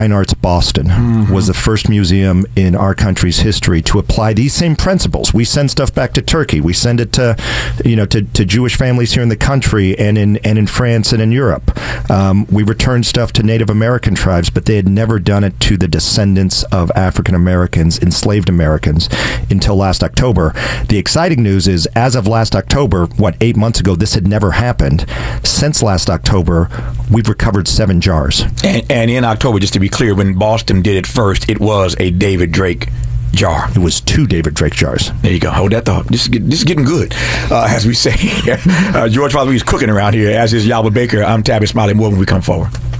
Fine Arts Boston was the first museum in our country's history to apply these same principles. We send stuff back to Turkey. We send it to, to Jewish families here in the country and in France and in Europe. We return stuff to Native American tribes, but they had never done it to the descendants of African Americans, enslaved Americans, until last October. The exciting news is, as of last October, 8 months ago, this had never happened. Since last October, we've recovered 7 jars. And in October, just to be clear, when Boston did it first, it was a David Drake jar. It was 2 David Drake jars. There you go. Hold that thought. This is getting good, as we say. George Father, he's cooking around here, as is Yalba Baker. I'm Tabby Smiley. More when we come forward.